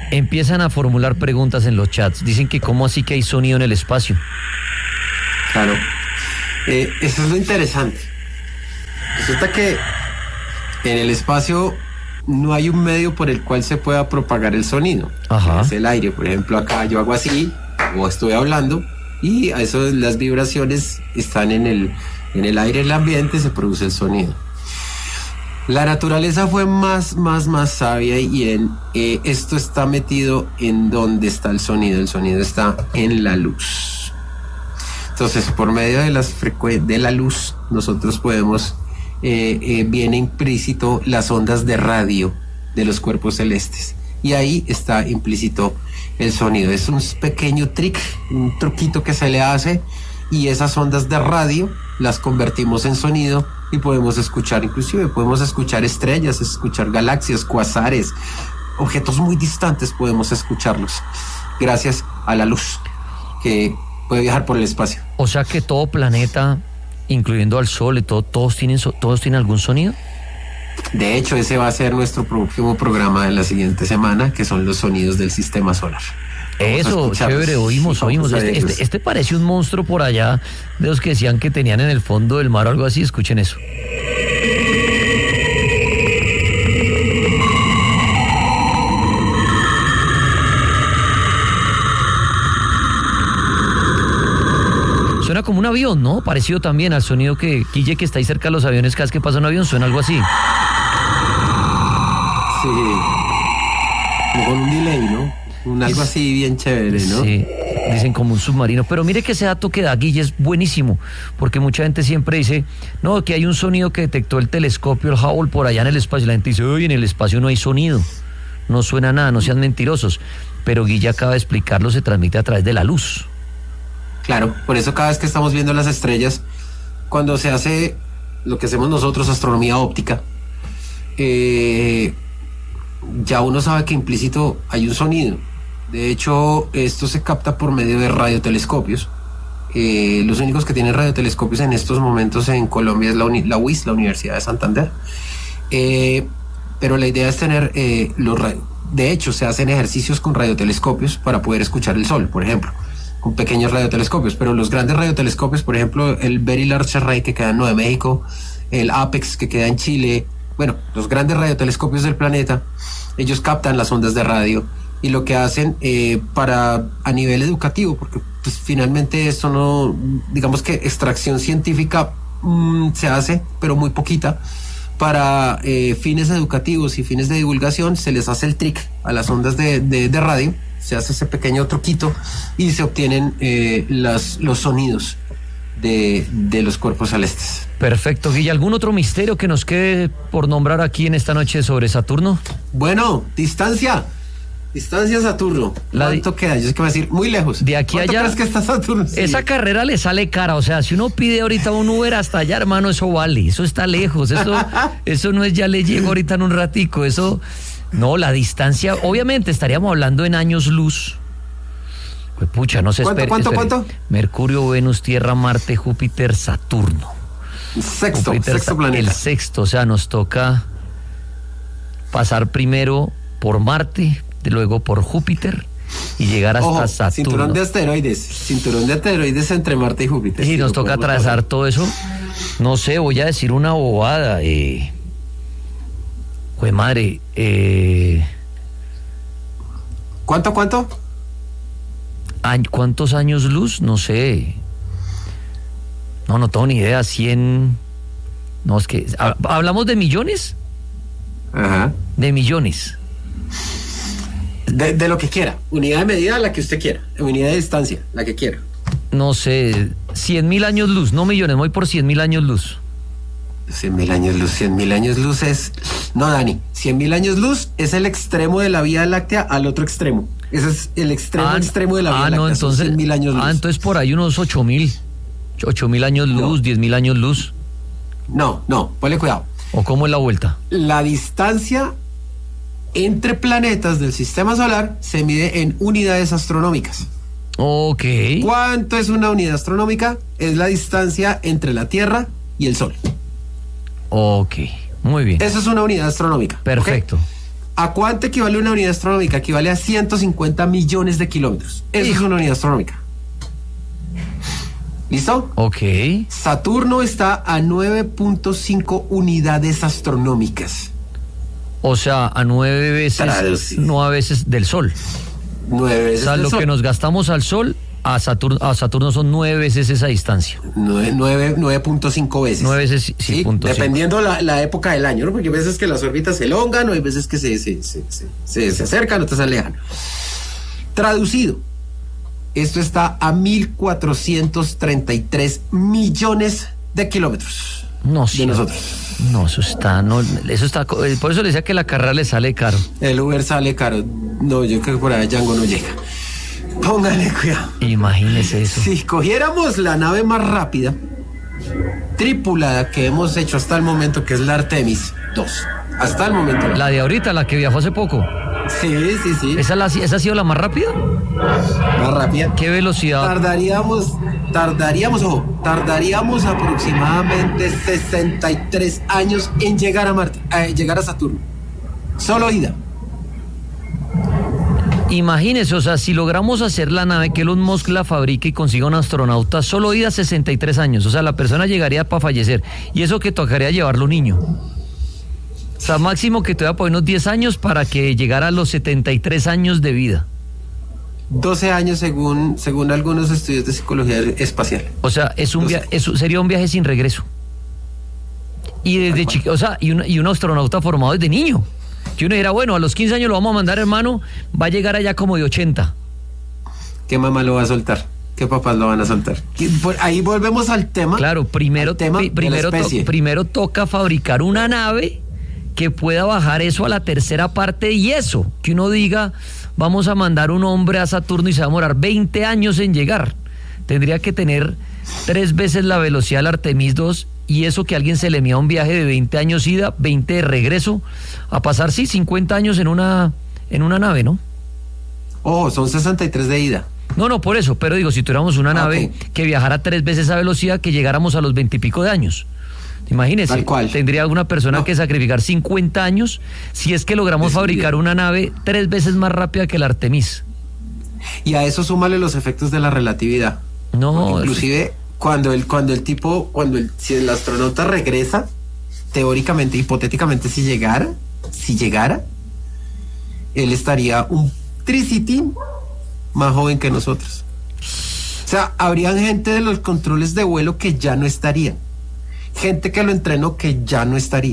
Empiezan a formular preguntas en los chats. Dicen que cómo así que hay sonido en el espacio. Claro. Eso es lo interesante. Resulta que en el espacio no hay un medio por el cual se pueda propagar el sonido. Ajá. Es el aire. Por ejemplo, acá yo hago así, o estoy hablando, y a eso las vibraciones están en el aire, el ambiente, se produce el sonido. La naturaleza fue más sabia y esto está metido en donde está el sonido. El sonido está en la luz. Entonces, por medio de la luz, nosotros podemos, viene implícito las ondas de radio de los cuerpos celestes. Y ahí está implícito el sonido. Es un pequeño un truquito que se le hace, y esas ondas de radio las convertimos en sonido y podemos escuchar, inclusive podemos escuchar estrellas, escuchar galaxias, cuasares, objetos muy distantes, podemos escucharlos gracias a la luz que puede viajar por el espacio. O sea que todo planeta, incluyendo al Sol y todos tienen algún sonido. De hecho, ese va a ser nuestro próximo programa de la siguiente semana, que son los sonidos del sistema solar. Eso, chévere, oímos. Este parece un monstruo por allá, de los que decían que tenían en el fondo del mar o algo así. Escuchen eso. Suena como un avión, ¿no? Parecido también al sonido que Guille, que está ahí cerca de los aviones, cada vez que pasa un avión, suena algo así. Sí, como con un delay, ¿no? Algo así bien chévere, ¿no? Sí, dicen como un submarino. Pero mire que ese dato que da Guille es buenísimo, porque mucha gente siempre dice, no, que hay un sonido que detectó el telescopio, el Hubble, por allá en el espacio. La gente dice, oye, en el espacio no hay sonido, no suena nada, no sean mentirosos. Pero Guille acaba de explicarlo, se transmite a través de la luz. Claro, por eso cada vez que estamos viendo las estrellas, cuando se hace lo que hacemos nosotros, astronomía óptica, ya uno sabe que implícito hay un sonido. De hecho, esto se capta por medio de radiotelescopios. Los únicos que tienen radiotelescopios en estos momentos en Colombia es la UIS, la Universidad de Santander. Pero la idea es tener de hecho, se hacen ejercicios con radiotelescopios para poder escuchar el sol, por ejemplo, con pequeños radiotelescopios. Pero los grandes radiotelescopios, por ejemplo, el Very Large Array, que queda en Nuevo México, el APEX, que queda en Chile, bueno, los grandes radiotelescopios del planeta, ellos captan las ondas de radio, y lo que hacen a nivel educativo, porque pues, finalmente esto no, digamos que extracción científica se hace, pero muy poquita, para fines educativos y fines de divulgación, se les hace el trick a las ondas de radio, se hace ese pequeño truquito y se obtienen los sonidos de los cuerpos celestes. Perfecto, Guille. ¿Algún otro misterio que nos quede por nombrar aquí en esta noche sobre Saturno? Bueno, distancia Saturno. ¿Cuánto queda? Yo es que voy a decir, muy lejos. De aquí a allá. ¿Cuánto crees que está Saturno? Sí. Esa carrera le sale cara. O sea, si uno pide ahorita un Uber hasta allá, hermano, eso vale. Eso está lejos. Eso no es ya le llego ahorita en un ratico. Eso, no, la distancia, obviamente estaríamos hablando en años luz. Pues pucha, no se espera. ¿Cuánto? Mercurio, Venus, Tierra, Marte, Júpiter, Saturno. Sexto planeta. El sexto, o sea, nos toca pasar primero por Marte, luego por Júpiter y llegar hasta Saturno. Cinturón de asteroides entre Marte y Júpiter. Sí, nos toca atravesar todo eso. No sé, voy a decir una bobada. Jue madre. ¿Cuánto? ¿Cuántos años luz? No sé. No tengo ni idea. 100. No, es que. ¿Hablamos de millones? Ajá. De millones. De lo que quiera. Unidad de medida, la que usted quiera. Unidad de distancia, la que quiera. No sé. 100.000 años luz, no millones. Voy por 100.000 años luz. 100.000 años luz. 100.000 años luz es. No, Dani. 100.000 años luz es el extremo de la Vía Láctea al otro extremo. Ese es el extremo de la Vía Láctea. No, entonces. 100.000 años luz. Entonces por ahí unos 8.000. 8.000 años luz, 10.000 años luz. No, ponle cuidado. ¿O cómo es la vuelta? La distancia entre planetas del sistema solar se mide en unidades astronómicas. Ok. ¿Cuánto es una unidad astronómica? Es la distancia entre la Tierra y el Sol. Ok, muy bien. Eso es una unidad astronómica. Perfecto. ¿Okay? ¿A cuánto equivale una unidad astronómica? Equivale a 150 millones de kilómetros. Eso es una unidad astronómica. ¿Listo? Ok. Saturno está a 9.5 unidades astronómicas. O sea, a 9 veces, no a veces del Sol. 9 veces. O sea, del lo Sol. que nos gastamos al Sol, a Saturno son 9 veces esa distancia. 9.5 veces. 9 veces, sí, punto dependiendo la época del año, ¿no? Porque hay veces que las órbitas se elongan o hay veces que se acercan, otras se alejan. Traducido, esto está a 1.433 millones de kilómetros. No, de sí. nosotros. No, eso está, por eso le decía que la carrera le sale caro. El Uber sale caro. No, yo creo que por allá Django no llega. Póngale cuidado. Imagínese eso. Si cogiéramos la nave más rápida tripulada que hemos hecho hasta el momento, que es la Artemis 2, hasta el momento. La de ahorita, la que viajó hace poco. Sí. ¿Esa ha sido la más rápida? Más rápida. ¿Qué velocidad? Tardaríamos aproximadamente 63 años en llegar a Marte, llegar a Saturno. Solo ida. Imagínese, o sea, si logramos hacer la nave, que Elon Musk la fabrique y consiga un astronauta, solo ida 63 años. O sea, la persona llegaría para fallecer. Y eso que tocaría llevarlo niño. O sea, máximo que todavía por unos 10 años para que llegara a los 73 años de vida. 12 años según algunos estudios de psicología espacial. O sea, sería un viaje sin regreso. Y desde chico, o sea, y un astronauta formado desde niño. Que uno dirá, bueno, a los 15 años lo vamos a mandar, hermano, va a llegar allá como de 80. ¿Qué mamá lo va a soltar? ¿Qué papás lo van a soltar? Ahí volvemos al tema. Claro, primero toca fabricar una nave que pueda bajar eso a la tercera parte y eso, que uno diga, vamos a mandar un hombre a Saturno y se va a demorar 20 años en llegar. Tendría que tener 3 veces la velocidad del Artemis 2 y eso que a alguien se le envía un viaje de 20 años ida, 20 de regreso, a pasar, 50 años en una nave, ¿no? Son 63 de ida. No, por eso, pero digo, si tuviéramos una nave que viajara 3 veces esa velocidad, que llegáramos a los 20 y pico de años. Imagínese, tal cual. Tendría una persona que sacrificar 50 años si es que logramos fabricar una nave 3 veces más rápida que el Artemis. Y a eso súmale los efectos de la relatividad. No, inclusive si el astronauta regresa, teóricamente, hipotéticamente, si llegara, él estaría un tricitín más joven que nosotros. O sea, habría gente de los controles de vuelo que ya no estaría. Gente que lo entrenó que ya no estaría.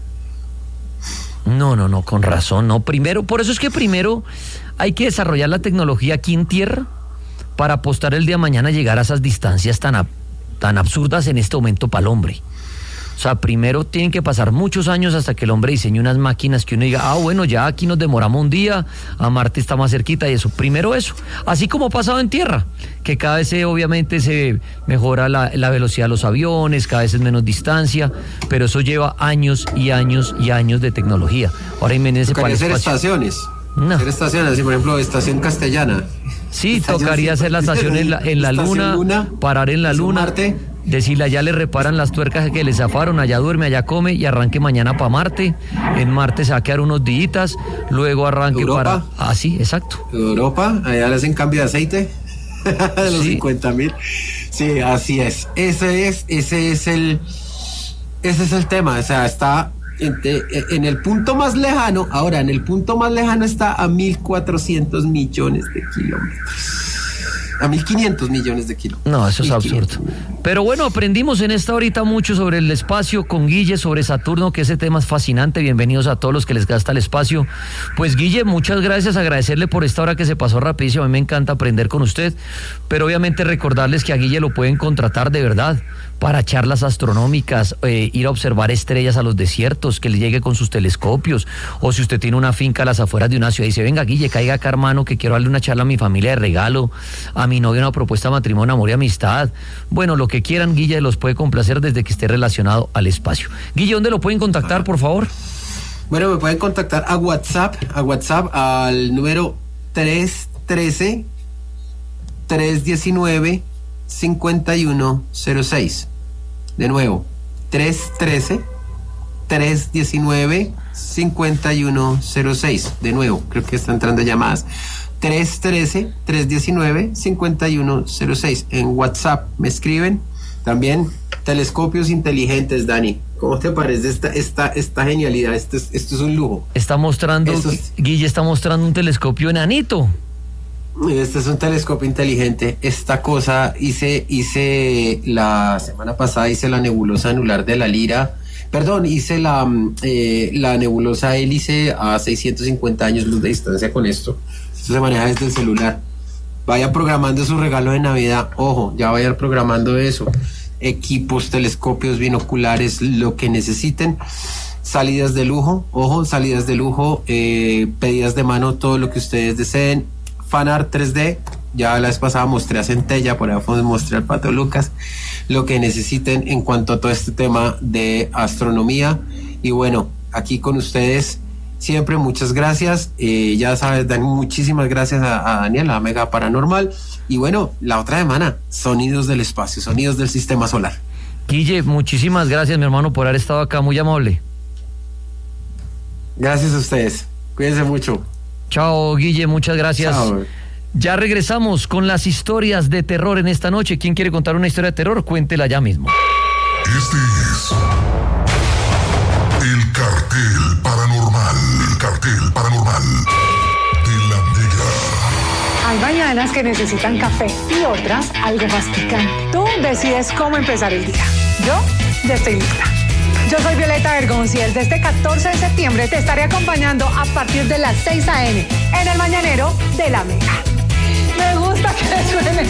No, con razón, no. Por eso es que primero hay que desarrollar la tecnología aquí en tierra para apostar el día de mañana a llegar a esas distancias tan absurdas en este momento para el hombre. O sea, primero tienen que pasar muchos años hasta que el hombre diseñe unas máquinas que uno diga, bueno, ya aquí nos demoramos un día, a Marte está más cerquita y eso. Primero eso. Así como ha pasado en tierra, que cada vez obviamente se mejora la velocidad de los aviones, cada vez es menos distancia, pero eso lleva años y años y años de tecnología. Ahora imagínense para hacer estaciones. No. Hacer estaciones, así por ejemplo, Estación Castellana. Sí, tocaría hacer la estación en la luna, parar en la luna, Marte. Decirle allá le reparan las tuercas que le zafaron, allá duerme, allá come y arranque mañana para Marte. En Marte se va a quedar unos días, luego arranque Europa. sí, exacto. Europa, allá le hacen cambio de aceite de los 50,000. Sí, así es. Ese es el tema. O sea, está en el punto más lejano. Ahora, en el punto más lejano está a 1.400 millones de kilómetros. A 1.500 millones de kilómetros. No, eso es absurdo. Pero bueno, aprendimos en esta horita mucho sobre el espacio con Guille, sobre Saturno, que ese tema es fascinante. Bienvenidos a todos los que les gasta el espacio. Pues Guille, muchas gracias, agradecerle por esta hora que se pasó rapidísimo. A mí me encanta aprender con usted, pero obviamente recordarles que a Guille lo pueden contratar de verdad para charlas astronómicas, ir a observar estrellas a los desiertos, que le llegue con sus telescopios, o si usted tiene una finca a las afueras de una ciudad y dice, venga Guille, caiga acá hermano, que quiero darle una charla a mi familia de regalo, a mi novia una propuesta de matrimonio, amor y amistad. Bueno, lo que quieran, Guille los puede complacer desde que esté relacionado al espacio. Guille, ¿dónde lo pueden contactar, por favor? Bueno, me pueden contactar a WhatsApp al número 313-319-5106. De nuevo, 313 313-319-5106. De nuevo, creo que está entrando llamadas. 313-319-5106. En WhatsApp me escriben. También telescopios inteligentes, Dani. ¿Cómo te parece esta genialidad? Esto es un lujo. Guille está mostrando un telescopio enanito. Este es un telescopio inteligente. Esta cosa hice la semana pasada, hice la nebulosa anular de la Lira. Perdón, hice la nebulosa hélice a 650 años luz de distancia con esto. Esto se maneja desde el celular. Vaya programando su regalo de Navidad. Ojo, ya vayan programando eso. Equipos, telescopios, binoculares, lo que necesiten. Salidas de lujo, ojo, salidas de lujo, pedidas de mano, todo lo que ustedes deseen. Fanart 3D, ya la vez pasada mostré a Centella, por ahí mostré al Pato Lucas, lo que necesiten en cuanto a todo este tema de astronomía. Y bueno, aquí con ustedes siempre, muchas gracias. Ya sabes, Dani, muchísimas gracias a Daniel, a Mega Paranormal. Y bueno, la otra semana, sonidos del espacio, sonidos del sistema solar. Guille, muchísimas gracias, mi hermano, por haber estado acá, muy amable. Gracias a ustedes, cuídense mucho. Chao, Guille, muchas gracias. Chao. Ya regresamos con las historias de terror en esta noche. ¿Quién quiere contar una historia de terror? Cuéntela ya mismo. Este es el cartel paranormal. El cartel paranormal de la Mega. Hay mañanas que necesitan café y otras algo más picante. Tú decides cómo empezar el día. Yo ya estoy lista. Yo soy Violeta Bergonzi y desde este 14 de septiembre te estaré acompañando a partir de las 6 a.m. en el Mañanero de la Mega. Me gusta que suene.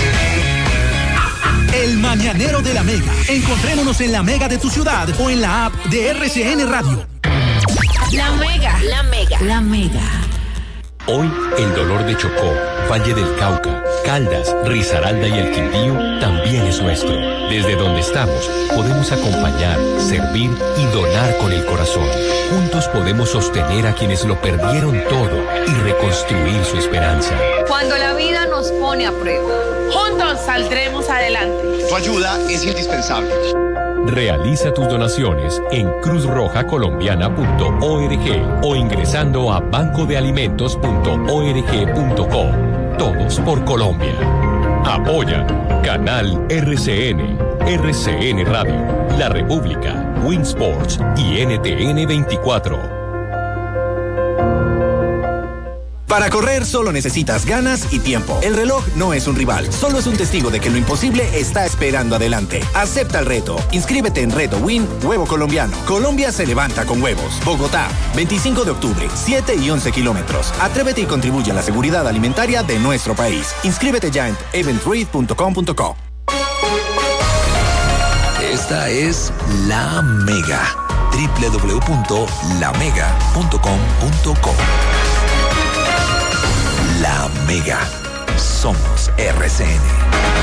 El Mañanero de la Mega. Encontrémonos en la Mega de tu ciudad o en la app de RCN Radio. La Mega, la Mega, la Mega. Hoy, el dolor de Chocó, Valle del Cauca, Caldas, Risaralda y el Quindío también es nuestro. Desde donde estamos, podemos acompañar, servir y donar con el corazón. Juntos podemos sostener a quienes lo perdieron todo y reconstruir su esperanza. Cuando la vida nos pone a prueba, juntos saldremos adelante. Tu ayuda es indispensable. Realiza tus donaciones en cruzrojacolombiana.org o ingresando a bancodealimentos.org.co. Todos por Colombia. Apoya Canal RCN, RCN Radio, La República, Winsports y NTN 24. Para correr solo necesitas ganas y tiempo. El reloj no es un rival, solo es un testigo de que lo imposible está esperando adelante. Acepta el reto. Inscríbete en Reto Win Huevo Colombiano. Colombia se levanta con huevos. Bogotá, 25 de octubre, 7 y 11 kilómetros. Atrévete y contribuye a la seguridad alimentaria de nuestro país. Inscríbete ya en eventread.com.co. Esta es La Mega. www.lamega.com.co. La Mega. Somos RCN.